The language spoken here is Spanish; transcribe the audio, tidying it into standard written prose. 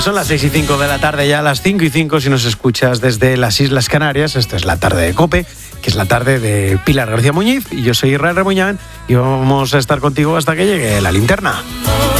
Pues son las 6:05 de la tarde, ya a las 5:05 si nos escuchas desde las Islas Canarias. Esto es la tarde de COPE, que es la tarde de Pilar García Muñiz, y yo soy Israel Remuñán, y vamos a estar contigo hasta que llegue la linterna.